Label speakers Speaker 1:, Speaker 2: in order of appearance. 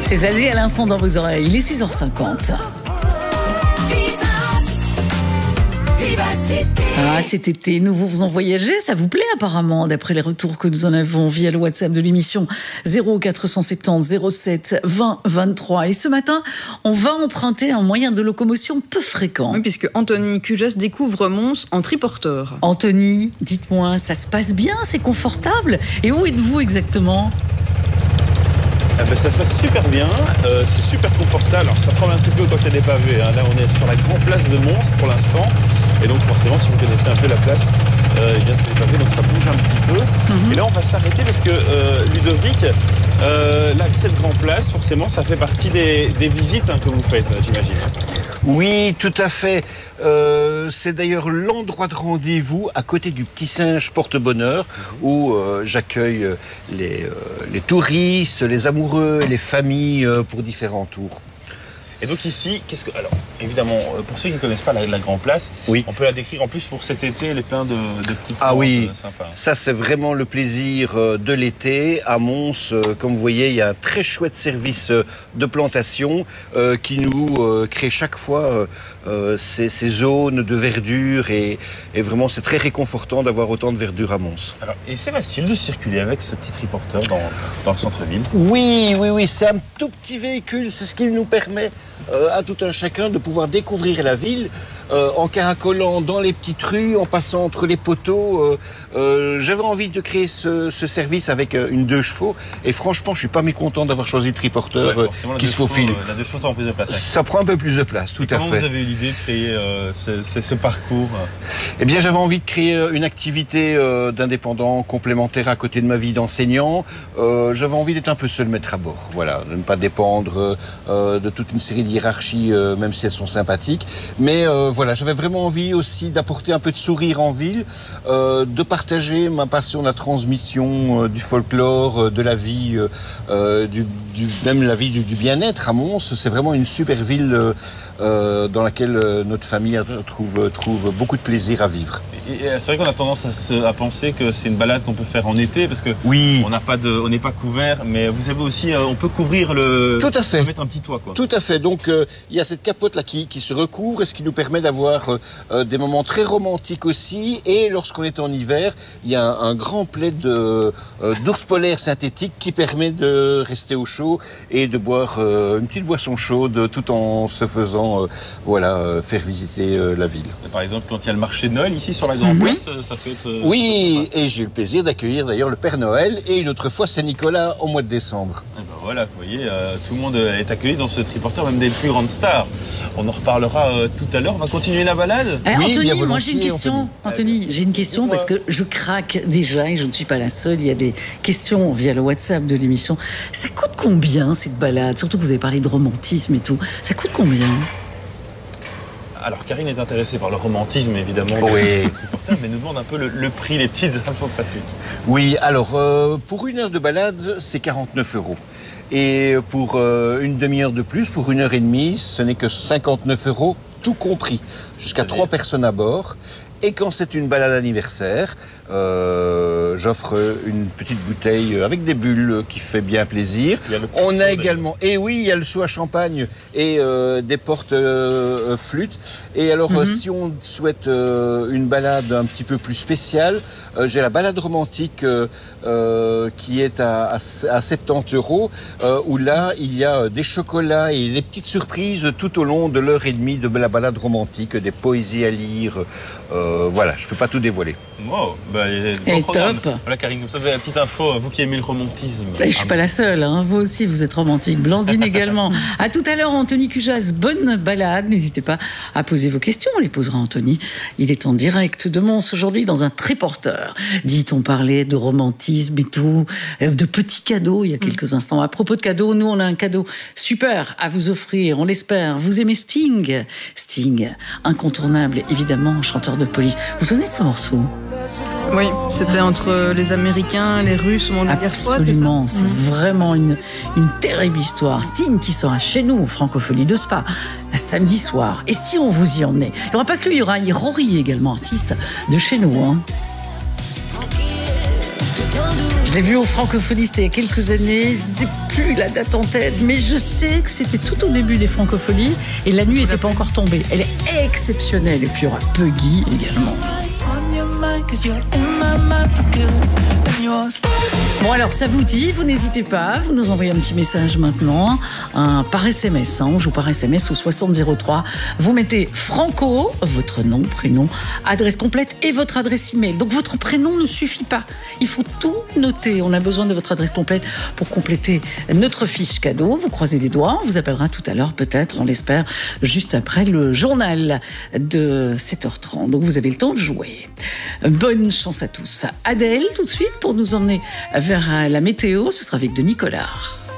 Speaker 1: C'est Zazie à l'instant dans vos oreilles. Il est 6h50. Ah, cet été, nous vous en voyagez, ça vous plaît apparemment, d'après les retours que nous en avons via le WhatsApp de l'émission 0470 07 20 23. Et ce matin, on va emprunter un moyen de locomotion peu fréquent.
Speaker 2: Oui, puisque Anthony Cujas découvre Mons en triporteur.
Speaker 1: Anthony, dites-moi, ça se passe bien, c'est confortable? Et où êtes-vous exactement?
Speaker 3: Ça se passe super bien, c'est super confortable. Alors ça tremble un petit peu quand il y a des pavés. Là on est sur la grande place de Mons pour l'instant. Et donc forcément si vous connaissez un peu la place, eh bien c'est les pavés, donc ça bouge un petit peu. Et là on va s'arrêter parce que Ludovic, l'accès de Grand Place, forcément ça fait partie des visites que vous faites, j'imagine.
Speaker 4: Oui, tout à fait. C'est d'ailleurs l'endroit de rendez-vous à côté du Petit Singe Porte-Bonheur où j'accueille les touristes, les amoureux, les familles pour différents tours.
Speaker 3: Et donc ici, alors évidemment, pour ceux qui ne connaissent pas la Grand Place,
Speaker 4: oui.
Speaker 3: On peut la décrire en plus pour cet été, elle est pleine de petites
Speaker 4: plantes oui.
Speaker 3: Sympas.
Speaker 4: Ça c'est vraiment le plaisir de l'été. À Mons, comme vous voyez, il y a un très chouette service de plantation qui nous crée chaque fois ces zones de verdure et vraiment c'est très réconfortant d'avoir autant de verdure à Mons.
Speaker 3: Alors, et c'est facile de circuler avec ce petit triporteur dans le centre-ville?
Speaker 4: Oui, c'est un tout petit véhicule, c'est ce qui nous permet à tout un chacun de pouvoir découvrir la ville en caracolant dans les petites rues, en passant entre les poteaux. J'avais envie de créer ce service avec une 2 chevaux et franchement je suis pas mécontent d'avoir choisi le triporteur qui se faufile.
Speaker 3: La 2 chevaux ça prend plus de place.
Speaker 4: Ça prend un peu plus de place, tout à fait.
Speaker 3: Comment vous avez eu l'idée de créer ce parcours?
Speaker 4: Eh bien j'avais envie de créer une activité d'indépendant complémentaire à côté de ma vie d'enseignant. J'avais envie d'être un peu seul maître à bord, voilà, de ne pas dépendre de toute une série de hiérarchies, même si elles sont sympathiques. Mais voilà, j'avais vraiment envie aussi d'apporter un peu de sourire en ville, de partager ma passion de la transmission, du folklore, de la vie, même la vie du bien-être à Mons. C'est vraiment une super ville dans laquelle notre famille trouve beaucoup de plaisir à vivre.
Speaker 3: Et c'est vrai qu'on a tendance à penser que c'est une balade qu'on peut faire en été parce que
Speaker 4: oui.
Speaker 3: on n'est pas couvert, mais vous savez aussi, on peut couvrir
Speaker 4: Tout à fait.
Speaker 3: Mettre un petit toit, quoi.
Speaker 4: Tout à fait. Donc il y a cette capote là qui se recouvre et ce qui nous permet d'avoir des moments très romantiques aussi. Et lorsqu'on est en hiver, il y a un grand plaid d'ours polaire synthétique qui permet de rester au chaud et de boire une petite boisson chaude tout en se faisant faire visiter la ville.
Speaker 3: Par exemple, quand il y a le marché de Noël ici sur la Grande Place, ça peut être...
Speaker 4: Oui, et j'ai eu le plaisir d'accueillir d'ailleurs le Père Noël et une autre fois Saint-Nicolas au mois de décembre.
Speaker 3: Et ben voilà, vous voyez, tout le monde est accueilli dans ce triporteur, même des plus grandes stars. On en reparlera tout à l'heure. On va continuer la balade.
Speaker 1: Oui, Anthony, moi j'ai une question. Anthony, j'ai une question parce que je craque déjà et je ne suis pas la seule. Il y a des questions via le WhatsApp de l'émission. Ça coûte combien cette balade? Surtout que vous avez parlé de romantisme et tout. Ça coûte combien?
Speaker 3: Alors, Karine est intéressée par le romantisme, évidemment,
Speaker 4: oui.
Speaker 3: mais nous demande un peu le prix, les petites infos pratiques.
Speaker 4: Oui, alors, pour 1 heure de balade, c'est 49 €. Et pour une demi-heure de plus, pour 1 heure et demie, ce n'est que 59 €, tout compris, jusqu'à 3 personnes à bord. Et quand c'est une balade anniversaire, j'offre une petite bouteille avec des bulles qui fait bien plaisir. On a également, et oui, il y a le seau à champagne et des portes flûtes. Et alors, si on souhaite une balade un petit peu plus spéciale, j'ai la balade romantique qui est à 70 €, où là, il y a des chocolats et des petites surprises tout au long de l'heure et demie de la balade romantique, des poésies à lire. Voilà, je peux pas tout dévoiler.
Speaker 3: Wow, bon top. Voilà Karine, comme ça vous avez la petite info, vous qui aimez le romantisme.
Speaker 1: Je suis pas la seule, hein. Vous aussi vous êtes romantique, Blandine également. À tout à l'heure Anthony Cujas, bonne balade, n'hésitez pas à poser vos questions, on les posera à Anthony. Il est en direct de Mons aujourd'hui dans un triporteur. Dit-on parlait de romantisme et tout, de petits cadeaux il y a quelques instants. À propos de cadeaux, nous on a un cadeau super à vous offrir, on l'espère. Vous aimez Sting? Sting, incontournable évidemment, chanteur de Police. Vous vous souvenez de ce morceau?
Speaker 2: Oui, c'était entre les Américains, les Russes au moment de la guerre froide.
Speaker 1: Absolument, c'est vraiment une terrible histoire. Sting qui sera chez nous, Francophonie de Spa, samedi soir. Et si on vous y emmenait? Il n'y aura pas que lui, il y aura Rory également, artiste de chez nous. Hein. Je l'ai vu au Francophonie, c'était il y a quelques années. Je n'ai plus la date en tête, mais je sais que c'était tout au début des Francophonies et la nuit n'était pas encore tombée. Elle est exceptionnelle. Et puis il y aura Puggy également. Bon alors ça vous dit, vous n'hésitez pas, vous nous envoyez un petit message maintenant, par SMS, on joue par SMS au 6003, vous mettez Franco, votre nom, prénom, adresse complète et votre adresse email. Donc votre prénom ne suffit pas, il faut tout noter, on a besoin de votre adresse complète pour compléter notre fiche cadeau. Vous croisez les doigts, on vous appellera tout à l'heure peut-être, on l'espère, juste après le journal de 7h30, donc vous avez le temps de jouer. Bonne chance à tous. Adèle tout de suite pour nous emmener vers la météo, ce sera avec Denis Collard.